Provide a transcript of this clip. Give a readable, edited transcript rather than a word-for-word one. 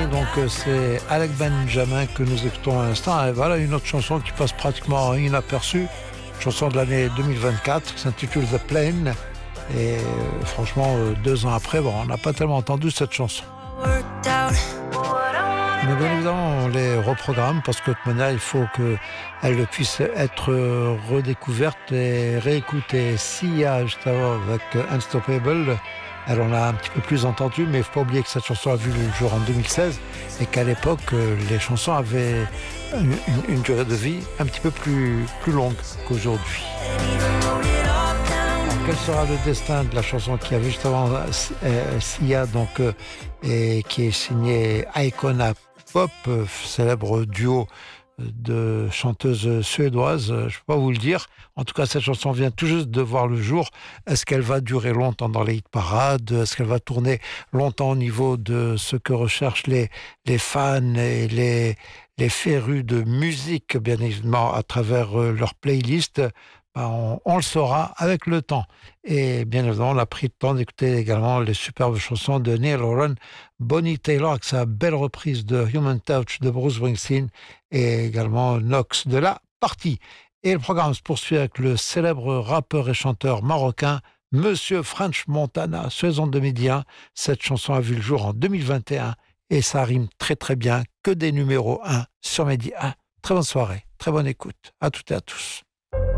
donc c'est Alec Benjamin que nous écoutons à l'instant. Et voilà une autre chanson qui passe pratiquement inaperçue, chanson de l'année 2024, qui s'intitule The Plane. Et franchement, 2 ans après, bon, on n'a pas tellement entendu cette chanson. Mais bien évidemment, on les reprogramme parce que de toute manière, il faut qu'elles puissent être redécouvertes et réécoutées. Sia, juste avant, avec Unstoppable, elle en a un petit peu plus entendu, mais il ne faut pas oublier que cette chanson a vu le jour en 2016 et qu'à l'époque, les chansons avaient une durée de vie un petit peu plus longue qu'aujourd'hui. Quel sera le destin de la chanson qui avait juste avant Sia, donc, et qui est signée Icona Pop, célèbre duo de chanteuses suédoises, je ne peux pas vous le dire. En tout cas, cette chanson vient tout juste de voir le jour. Est-ce qu'elle va durer longtemps dans les hit parades? Est-ce qu'elle va tourner longtemps au niveau de ce que recherchent les fans et les férus de musique, bien évidemment, à travers leur playlist? On le saura avec le temps. Et bien évidemment, on a pris le temps d'écouter également les superbes chansons de Neil Horan, Bonnie Taylor avec sa belle reprise de Human Touch de Bruce Springsteen et également Knox de la partie. Et le programme se poursuit avec le célèbre rappeur et chanteur marocain Monsieur French Montana, saison 2001. Cette chanson a vu le jour en 2021 et ça rime très très bien, que des numéros 1 sur Mehdi 1. Très bonne soirée, très bonne écoute. À toutes et à tous.